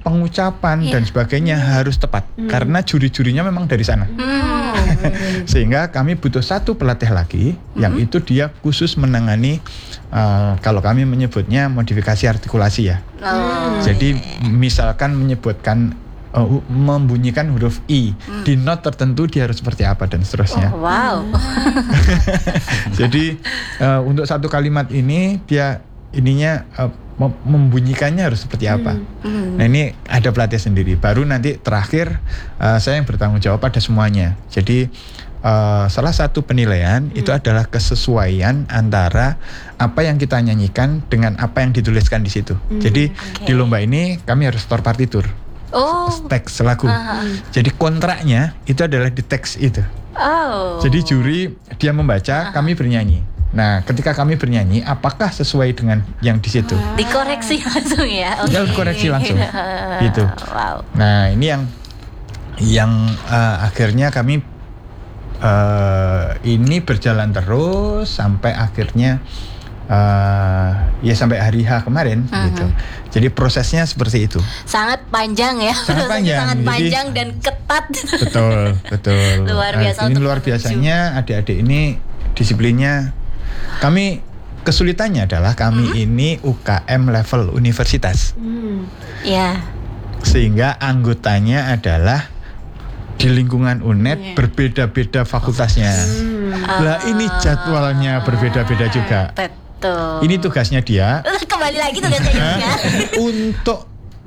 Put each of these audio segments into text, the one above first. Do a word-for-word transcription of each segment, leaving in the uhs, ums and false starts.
pengucapan yeah. dan sebagainya hmm. harus tepat hmm. karena juri-jurinya memang dari sana. Hmm. Sehingga kami butuh satu pelatih lagi hmm. yang itu dia khusus menangani uh, kalau kami menyebutnya modifikasi artikulasi ya. Oh. Jadi misalkan menyebutkan uh, membunyikan huruf I hmm. di not tertentu dia harus seperti apa dan seterusnya. Oh, wow. Jadi uh, untuk satu kalimat ini dia ininya uh, membunyikannya harus seperti apa. Hmm. Nah ini ada pelatih sendiri. Baru nanti terakhir uh, saya yang bertanggung jawab pada semuanya. Jadi uh, salah satu penilaian hmm. itu adalah kesesuaian antara apa yang kita nyanyikan dengan apa yang dituliskan di situ. Hmm. Jadi okay. di lomba ini kami harus store partitur. Oh. Teks lagu. Uh-huh. Jadi kontraknya itu adalah di teks itu. Oh. Jadi juri dia membaca, uh-huh. kami bernyanyi. Nah, ketika kami bernyanyi, apakah sesuai dengan yang di situ? Dikoreksi langsung ya. Okay. Ya, koreksi langsung. Gitu. Wow. Nah, ini yang yang uh, akhirnya kami uh, ini berjalan terus sampai akhirnya uh, ya sampai hari H kemarin uh-huh. gitu. Jadi prosesnya seperti itu. Sangat panjang ya. Sangat panjang. Sangat Jadi, panjang dan ketat. Betul, betul. Luar biasa. Uh, ini luar biasanya adik-adik ini disiplinnya. Kami kesulitannya adalah kami hmm? ini U K M level universitas. Hmm. Yeah. Sehingga anggotanya adalah di lingkungan U N E D yeah. berbeda-beda fakultasnya. Hmm. Lah ini jadwalnya berbeda-beda juga. Betul. Ini tugasnya dia. Kembali lagi tugasnya dia. Untuk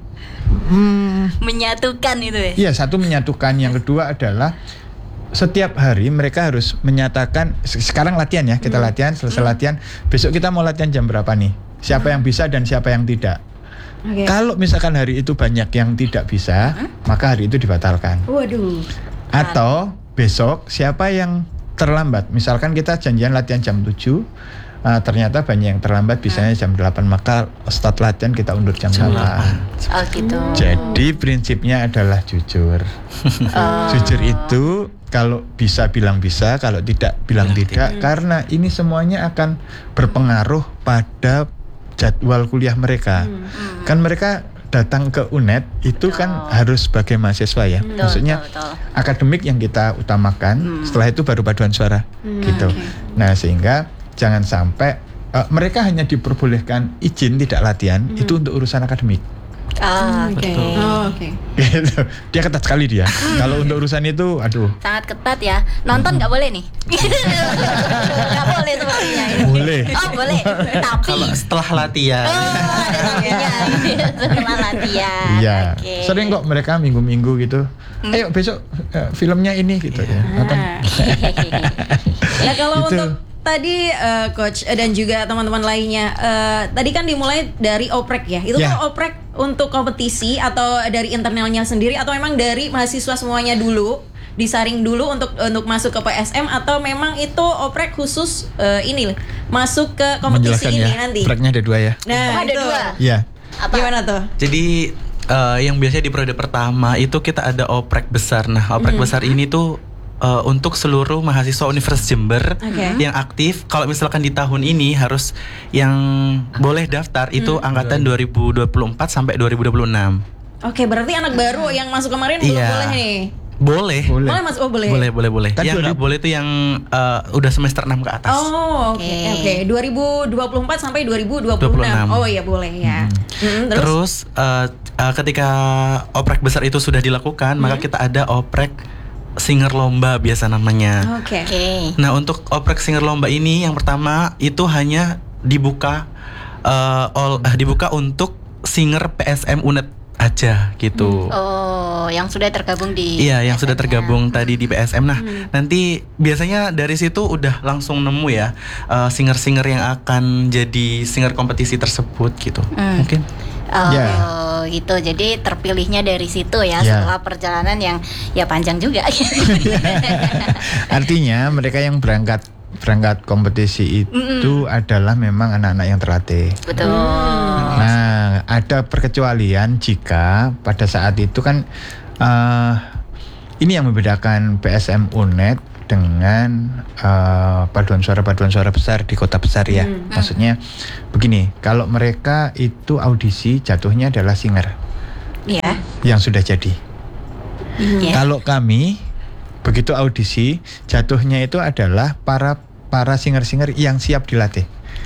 hmm, menyatukan itu ya. Iya, satu menyatukan, yang kedua adalah setiap hari mereka harus menyatakan sekarang latihan ya, kita hmm. latihan, selesai hmm. latihan, besok kita mau latihan jam berapa nih? Siapa hmm. yang bisa dan siapa yang tidak. Okay. Kalau misalkan hari itu banyak yang tidak bisa, hmm? maka hari itu dibatalkan. Waduh. Atau besok siapa yang terlambat, misalkan kita janjian latihan jam tujuh, Uh, ternyata banyak yang terlambat, bisanya jam delapan, maka start latihan kita undur jam delapan. Oh gitu. Jadi prinsipnya adalah jujur. Oh. Jujur itu kalau bisa bilang bisa, kalau tidak bilang tidak, tidak. Hmm. Karena ini semuanya akan berpengaruh pada jadwal kuliah mereka. Hmm. Kan mereka datang ke U N E D itu betul. Kan harus sebagai mahasiswa ya. Betul, maksudnya betul, betul. Akademik yang kita utamakan, hmm. setelah itu baru paduan suara hmm. gitu. Okay. Nah sehingga jangan sampai uh, mereka hanya diperbolehkan izin tidak latihan hmm. itu untuk urusan akademik. Ah, oke. Okay. Oh, oke. Okay. Gitu. Dia ketat sekali dia. Kalau untuk urusan itu, aduh. Sangat ketat ya. Nonton nggak boleh nih. Nggak boleh sepertinya. Boleh. Oh boleh. Tapi kalau setelah latihan. Oh ada tapinya. Setelah latihan. Iya. Okay. Sering kok mereka minggu-minggu gitu. Hmm. Ayo besok uh, filmnya ini gitu ya. Nonton. Ya kalau gitu. Untuk tadi uh, coach dan juga teman-teman lainnya, uh, tadi kan dimulai dari oprek ya. Itu yeah. tuh oprek untuk kompetisi atau dari internalnya sendiri atau memang dari mahasiswa semuanya dulu disaring dulu untuk untuk masuk ke P S M, atau memang itu oprek khusus uh, ini masuk ke kompetisi ini ya. Nanti. Opreknya ada dua ya. Nah, oh, ada dua. Iya. Apa? Gimana tuh? Jadi uh, yang biasanya di periode pertama itu kita ada oprek besar. Nah, oprek hmm. besar ini tuh Uh, untuk seluruh mahasiswa Universitas Jember okay. yang aktif. Kalau misalkan di tahun ini harus yang boleh daftar itu hmm. angkatan dua ribu dua puluh empat sampai dua ribu dua puluh enam. Oke, okay, berarti anak baru yang masuk kemarin belum yeah. boleh nih. Boleh. Boleh. Boleh Mas, oh boleh. Boleh, boleh, boleh. Kan yang enggak boleh itu yang uh, udah semester enam ke atas. Oh, oke. Okay. Oke, okay. dua ribu dua puluh empat sampai dua ribu dua puluh enam. Oh iya, boleh ya. Hmm. Hmm, terus, terus uh, uh, ketika oprek besar itu sudah dilakukan, hmm. maka kita ada oprek Singer Lomba biasa namanya. Oke. Okay. Okay. Nah, untuk oprek Singer Lomba ini yang pertama itu hanya dibuka uh, all, uh, dibuka untuk singer P S M U N E D aja gitu. Oh, yang sudah tergabung di Iya, yang sudah tergabung hmm. tadi di P S M. Nah, hmm. nanti biasanya dari situ udah langsung nemu ya uh, singer-singer yang akan jadi singer kompetisi tersebut gitu. Hmm. Mungkin Oh yeah. gitu, jadi terpilihnya dari situ ya, yeah. setelah perjalanan yang ya panjang juga. Artinya mereka yang berangkat berangkat kompetisi itu mm-mm. adalah memang anak-anak yang terlatih. Betul. Nah, ada perkecualian jika pada saat itu kan uh, ini yang membedakan P S M U N E D dengan uh, paduan suara-paduan suara besar di kota besar ya. Hmm. Maksudnya begini, kalau mereka itu audisi jatuhnya adalah singer. Iya. yang sudah jadi. Yeah. Kalau kami begitu audisi, jatuhnya itu adalah para para singer-singer yang siap dilatih.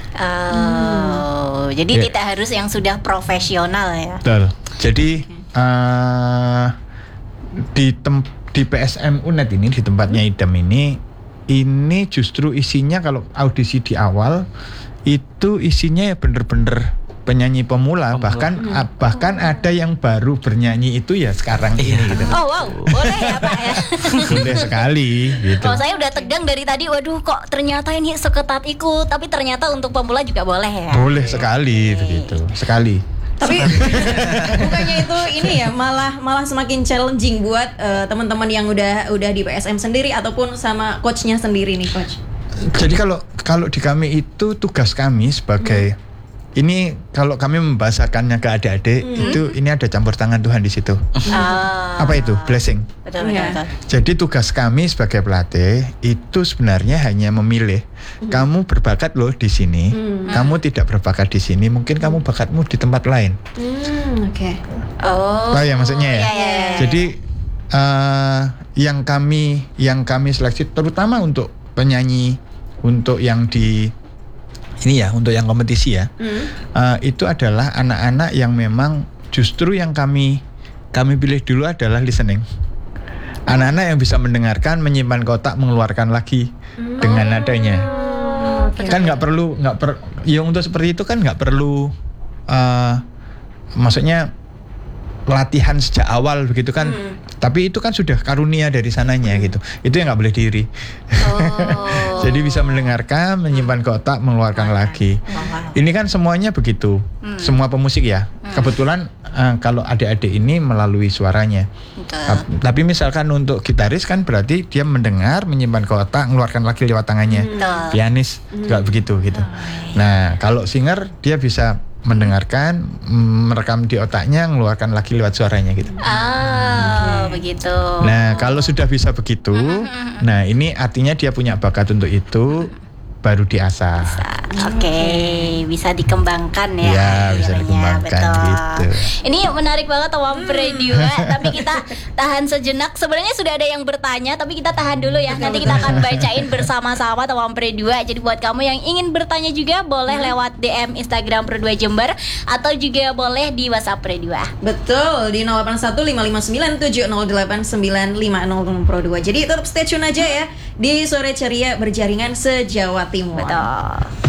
Oh, jadi Ya. tidak harus yang sudah profesional ya. Betul. Jadi uh, di tem- di P S M U N E D ini, di tempatnya Idam ini, ini justru isinya kalau audisi di awal itu isinya ya bener-bener penyanyi pemula, Pemula. bahkan a- bahkan ada yang baru bernyanyi itu ya sekarang ini gitu. Oh wow, boleh ya Pak ya. Boleh sekali gitu. Oh saya udah tegang dari tadi, waduh kok ternyata ini seketat itu, tapi ternyata untuk pemula juga boleh ya. Boleh sekali begitu, sekali. Tapi bukannya itu ini ya malah malah semakin challenging buat uh, teman-teman yang udah udah di P S M sendiri ataupun sama coachnya sendiri nih coach. Jadi kalau kalau di kami itu tugas kami sebagai hmm. ini kalau kami membahasakannya ke adik-adik hmm. itu ini ada campur tangan Tuhan di situ. Ah. Apa itu? Blessing. Betul betul. Ya. betul. Jadi tugas kami sebagai pelatih itu sebenarnya hanya memilih. Hmm. Kamu berbakat loh di sini. Hmm. Kamu tidak berbakat di sini. Mungkin kamu bakatmu di tempat lain. Hmm, oke. Okay. Oh. Tahu ya maksudnya ya? Iya, iya, iya. Jadi uh, yang kami yang kami seleksi terutama untuk penyanyi, untuk yang di ini ya, untuk yang kompetisi ya, Hmm. uh, itu adalah anak-anak yang memang justru yang kami kami pilih dulu adalah listening. Anak-anak yang bisa mendengarkan, menyimpan kotak, mengeluarkan lagi hmm. dengan nadanya. Oh, okay. Kan nggak perlu nggak per, ya untuk seperti itu kan nggak perlu, uh, maksudnya latihan sejak awal begitu kan. Hmm. Tapi itu kan sudah karunia dari sananya gitu. Itu yang nggak boleh diri. Oh. Jadi bisa mendengarkan, menyimpan kotak, mengeluarkan Oh, lagi. wow. Ini kan semuanya begitu. Hmm. Semua pemusik ya. Hmm. Kebetulan uh, kalau adik-adik ini melalui suaranya. Betul. Tap- Tapi misalkan untuk gitaris kan berarti dia mendengar, menyimpan kotak, mengeluarkan lagi lewat tangannya. Betul. Pianis juga begitu gitu. Nah, kalau singer dia bisa mendengarkan, mm, merekam di otaknya, mengeluarkan lagi lewat suaranya gitu. Ah, begitu. Nah, kalau sudah bisa begitu, nah ini artinya dia punya bakat untuk itu, baru diasah. Oke, bisa dikembangkan ya. Iya, bisa akhirnya. dikembangkan Betul. gitu. Ini menarik banget Tawam Predua, tapi kita tahan sejenak. Sebenarnya sudah ada yang bertanya, tapi kita tahan dulu ya. Nanti kita akan bacain bersama-sama Tawam Predua. Jadi buat kamu yang ingin bertanya juga boleh lewat D M Instagram Predua Jember atau juga boleh di WhatsApp Predua. Betul, di nol delapan satu lima lima sembilan tujuh nol delapan sembilan lima nol Pro dua. Jadi tetap stay tune aja ya di Sore Ceria Berjaringan se-Jawa Timur. Betul.